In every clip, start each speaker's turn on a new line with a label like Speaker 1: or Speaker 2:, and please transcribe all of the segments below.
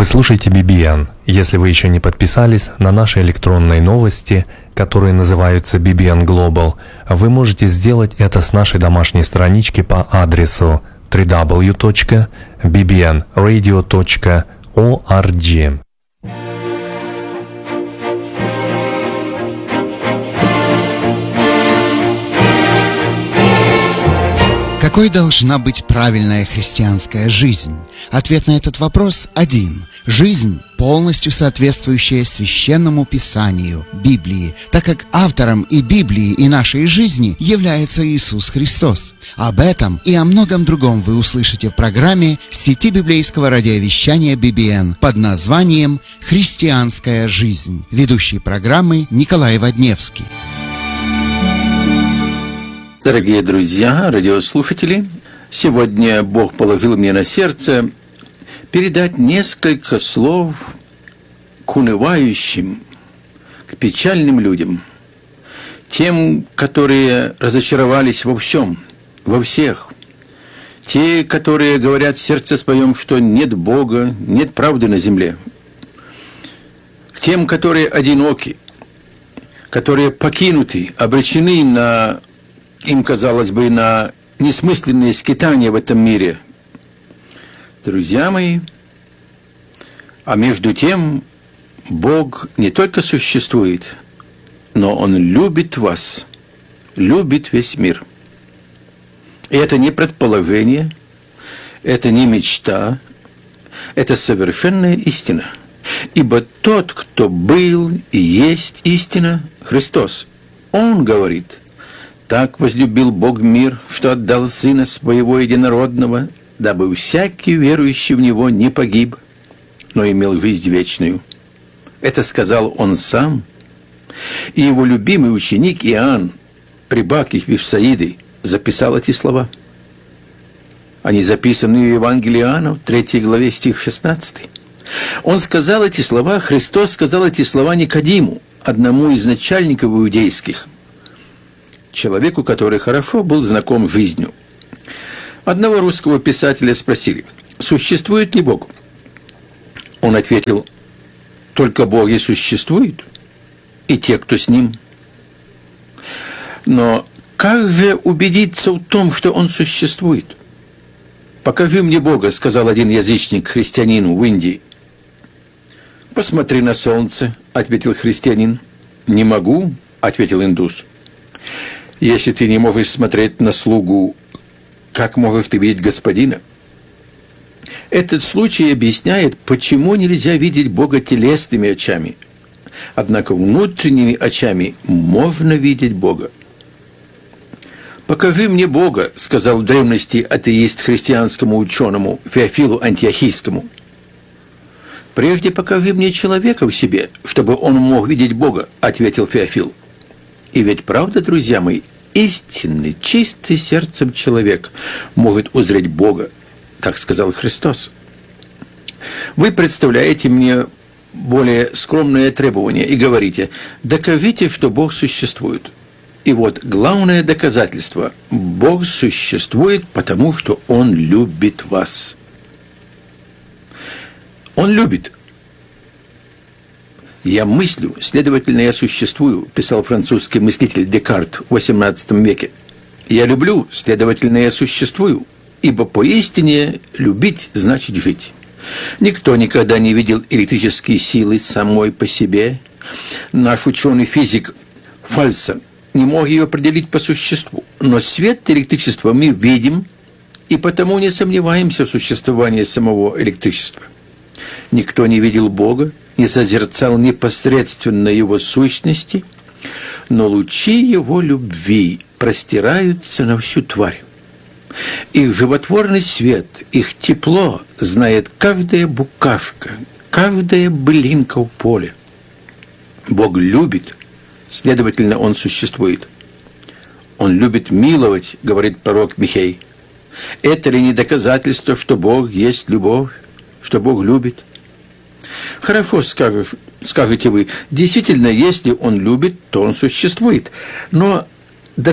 Speaker 1: Вы слушаете BBN. Если вы еще не подписались на наши электронные новости, которые называются BBN Global, вы можете сделать это с нашей домашней странички по адресу www.bbnradio.org.
Speaker 2: Какой должна быть правильная христианская жизнь? Ответ на этот вопрос один. Жизнь, полностью соответствующая Священному Писанию, Библии, так как автором и Библии, и нашей жизни является Иисус Христос. Об этом и о многом другом вы услышите в программе сети библейского радиовещания BBN под названием «Христианская жизнь». Ведущий программы Николай Водневский.
Speaker 3: Дорогие друзья, радиослушатели, сегодня Бог положил мне на сердце передать несколько слов к унывающим, к печальным людям, тем, которые разочаровались во всем, во всех, те, которые говорят в сердце своем, что нет Бога, нет правды на земле, к тем, которые одиноки, которые покинуты, обречены на, им казалось бы, на несмысленные скитания в этом мире. Друзья мои, а между тем Бог не только существует, но Он любит вас, любит весь мир. И это не предположение, это не мечта, это совершенная истина. Ибо тот, кто был и есть истина, Христос, Он говорит: «Так возлюбил Бог мир, что отдал Сына Своего Единородного, дабы всякий верующий в Него не погиб, но имел жизнь вечную». Это сказал Он Сам, и Его любимый ученик Иоанн, рыбак из Вифсаиды, записал эти слова. Они записаны в Евангелии Иоанна, в 3 главе, стих 16. Он сказал эти слова, Христос сказал эти слова Никодиму, одному из начальников иудейских, человеку, который хорошо был знаком с жизнью. Одного русского писателя спросили: существует ли Бог? Он ответил: только Бог и существует, и те, кто с Ним. Но как же убедиться в том, что Он существует? «Покажи мне Бога», — сказал один язычник христианину в Индии. «Посмотри на солнце», — ответил христианин. «Не могу», — ответил индус. «Если ты не можешь смотреть на слугу, как можешь ты видеть Господина?» Этот случай объясняет, почему нельзя видеть Бога телесными очами. Однако внутренними очами можно видеть Бога. «Покажи мне Бога», — сказал в древности атеист христианскому ученому Феофилу Антиохийскому. «Прежде покажи мне человека в себе, чтобы он мог видеть Бога», — ответил Феофил. И ведь правда, друзья мои, истинный, чистый сердцем человек может узреть Бога, так сказал Христос. Вы представляете мне более скромное требование и говорите: докажите, что Бог существует. И вот главное доказательство: Бог существует, потому что Он любит вас. Он любит. «Я мыслю, следовательно, я существую», писал французский мыслитель Декарт в XVIII веке. «Я люблю, следовательно, я существую, ибо поистине любить значит жить». Никто никогда не видел электрические силы самой по себе. Наш ученый-физик Фальсон не мог ее определить по существу. Но свет электричества мы видим, и потому не сомневаемся в существовании самого электричества. Никто не видел Бога, не созерцал непосредственно Его сущности, но лучи Его любви простираются на всю тварь. Их животворный свет, их тепло знает каждая букашка, каждая былинка в поле. Бог любит, следовательно, Он существует. Он любит миловать, говорит пророк Михей. Это ли не доказательство, что Бог есть любовь, что Бог любит? Хорошо, скажете вы, действительно, если Он любит, то Он существует. Но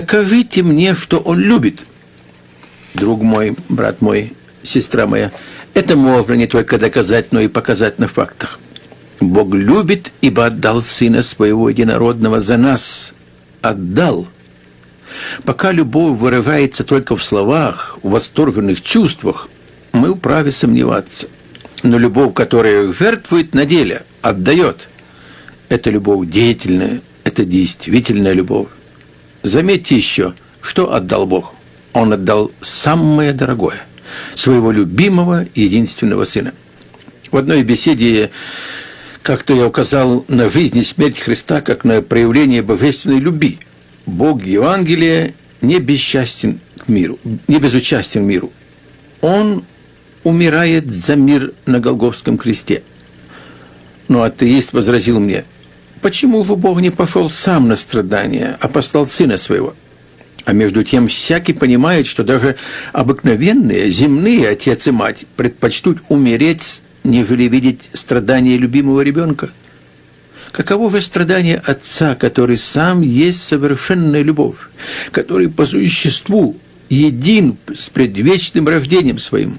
Speaker 3: докажите мне, что Он любит. Друг мой, брат мой, сестра моя, Это можно не только доказать, но и показать на фактах. Бог любит, ибо отдал Сына Своего Единородного за нас. Отдал. Пока любовь вырывается только в словах, в восторженных чувствах, мы вправе сомневаться. Но любовь, которая жертвует на деле, отдает, это любовь деятельная, это действительная любовь. Заметьте еще, что отдал Бог. Он отдал самое дорогое, своего любимого единственного Сына. В одной беседе как-то я указал на жизнь и смерть Христа как на проявление божественной любви. Бог Евангелия не безучастен к миру, не безучастен миру. Он умирает за мир на Голгофском кресте. Но атеист возразил мне: почему же Бог не пошел сам на страдания, а послал Сына Своего? А между тем всякий понимает, что даже обыкновенные, земные отец и мать предпочтут умереть, нежели видеть страдания любимого ребенка. Каково же страдание отца, который сам есть совершенная любовь, который по существу един с предвечным рождением своим,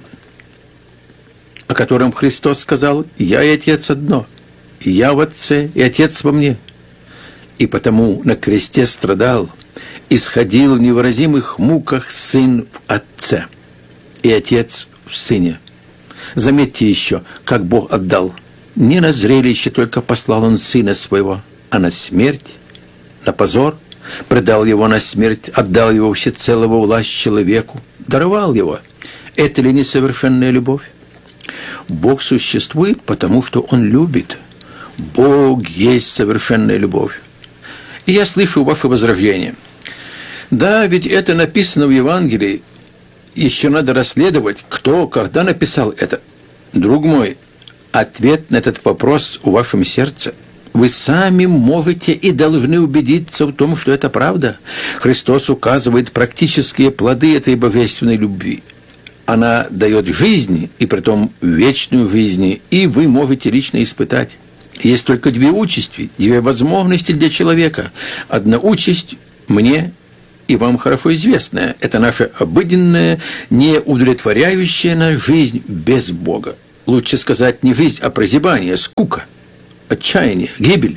Speaker 3: о котором Христос сказал: «Я и Отец одно, я в Отце, и Отец во мне». И потому на кресте страдал, исходил в невыразимых муках Сын в Отце и Отец в Сыне. Заметьте еще, как Бог отдал. Не на зрелище только послал Он Сына Своего, а на смерть, на позор, предал Его на смерть, отдал Его всецело во власть человеку, даровал Его. Это ли не совершенная любовь? Бог существует, потому что Он любит. Бог есть совершенная любовь. И я слышу ваше возражение. Да, ведь это написано в Евангелии. Еще надо расследовать, кто, когда написал это. Друг мой, ответ на этот вопрос в вашем сердце. Вы сами можете и должны убедиться в том, что это правда. Христос указывает практические плоды этой божественной любви. Она дает жизнь, и притом вечную жизнь, и вы можете лично испытать. Есть только две участи, две возможности для человека. Одна участь мне и вам хорошо известная. Это наша обыденная, неудовлетворяющая нас жизнь без Бога. Лучше сказать не жизнь, а прозябание, скука, отчаяние, гибель.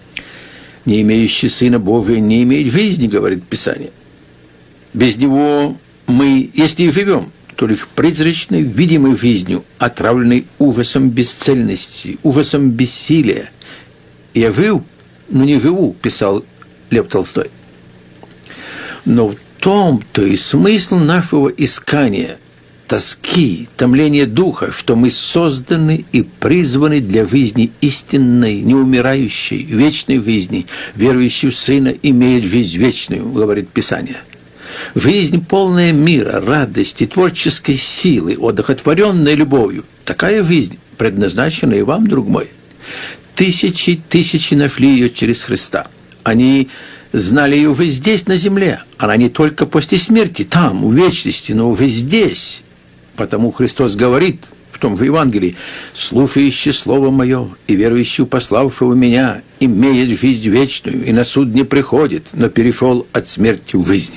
Speaker 3: Не имеющий Сына Божия не имеет жизни, говорит Писание. Без Него мы, если и живем, то лишь призрачной, видимой жизнью, отравленной ужасом бесцельности, ужасом бессилия. «Я жил, но не живу», писал Лев Толстой. Но в том-то и смысл нашего искания, тоски, томления духа, что мы созданы и призваны для жизни истинной, неумирающей, вечной жизни. Верующий в Сына имеет жизнь вечную, говорит Писание. Жизнь, полная мира, радости, творческой силы, одухотворенная любовью. Такая жизнь предназначена и вам, друг мой. Тысячи нашли ее через Христа. Они знали ее уже здесь, на земле. Она не только после смерти, там, в вечности, но уже здесь. Потому Христос говорит в том же Евангелии: «Слушающий Слово Мое и верующий пославшего Меня имеет жизнь вечную, и на суд не приходит, но перешел от смерти в жизнь».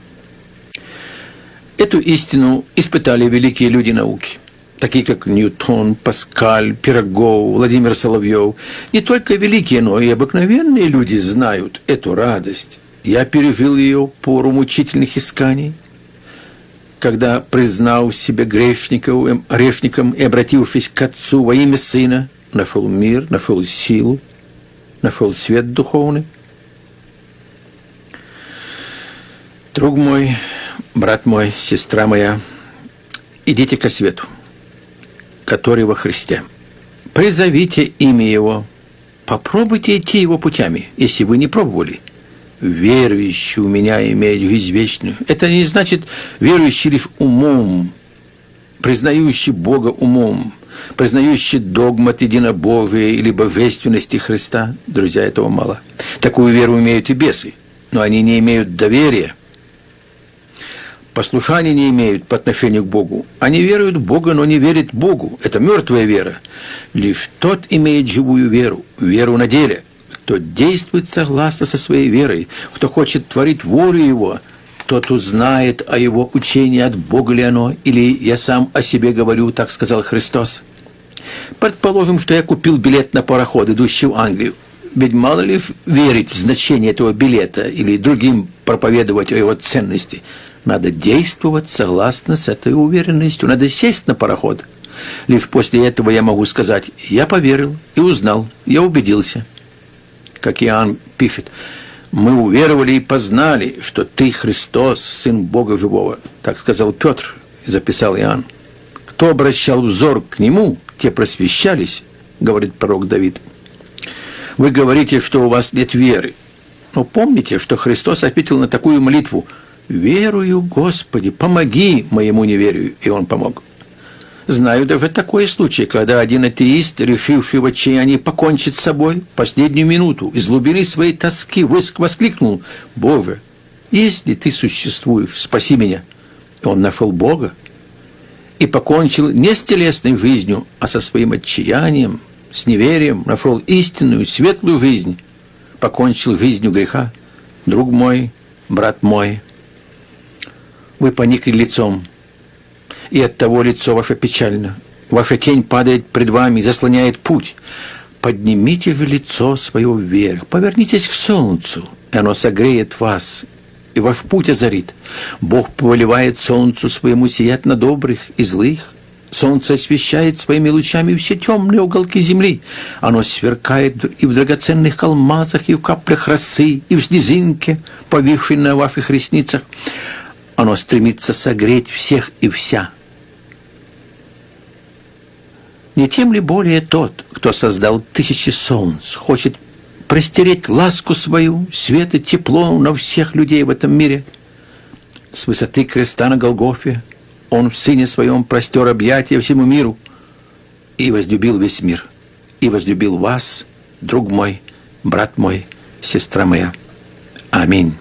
Speaker 3: Эту истину испытали великие люди науки, такие как Ньютон, Паскаль, Пирогов, Владимир Соловьев. Не только великие, но и обыкновенные люди знают эту радость. Я пережил ее в пору мучительных исканий, когда, признав себя грешником и обратившись к Отцу во имя Сына, нашел мир, нашел силу, нашел свет духовный. Друг мой, брат мой, сестра моя, идите ко свету, который во Христе. Призовите имя Его, попробуйте идти Его путями, если вы не пробовали. Верующий у Меня имеет жизнь вечную. Это не значит верующий лишь умом, признающий Бога умом, признающий догмат единобожия или божественности Христа. Друзья, этого мало. Такую веру имеют и бесы, но они не имеют доверия. Послушания не имеют по отношению к Богу. Они веруют в Бога, но не верят Богу. Это мертвая вера. Лишь тот имеет живую веру, веру на деле. Кто действует согласно со своей верой, кто хочет творить волю Его, кто тут знает о его учении, от Бога ли оно, или я сам о себе говорю, так сказал Христос. Предположим, что я купил билет на пароход, идущий в Англию. Ведь мало ли верить в значение этого билета или другим проповедовать о его ценности. Надо действовать согласно с этой уверенностью. Надо сесть на пароход. Лишь после этого я могу сказать: я поверил и узнал, я убедился. Как Иоанн пишет: мы уверовали и познали, что ты Христос, Сын Бога Живого. Так сказал Петр, и записал Иоанн. Кто обращал взор к нему, те просвещались, говорит пророк Давид. Вы говорите, что у вас нет веры. Но помните, что Христос ответил на такую молитву: «Верую, Господи, помоги моему неверию». И Он помог. Знаю даже такой случай, когда один атеист, решивший в отчаянии покончить с собой, в последнюю минуту из глубины своей тоски воскликнул: «Боже, если Ты существуешь, спаси меня». Он нашел Бога и покончил не с телесной жизнью, а со своим отчаянием, с неверием, нашел истинную, светлую жизнь, покончил жизнью греха. Друг мой, брат мой, вы поникли лицом, и оттого лицо ваше печально. Ваша тень падает пред вами, заслоняет путь. Поднимите же лицо свое вверх, повернитесь к солнцу, и оно согреет вас, и ваш путь озарит. Бог повелевает солнцу своему сиять на добрых и злых. Солнце освещает своими лучами все темные уголки земли. Оно сверкает и в драгоценных алмазах, и в каплях росы, и в снежинке, повисшей на ваших ресницах. Оно стремится согреть всех и вся. Не тем ли более тот, кто создал тысячи солнц, хочет простереть ласку свою, свет и тепло на всех людей в этом мире? С высоты креста на Голгофе Он в Сыне Своем простер объятия всему миру и возлюбил весь мир, и возлюбил вас, друг мой, брат мой, сестра моя. Аминь.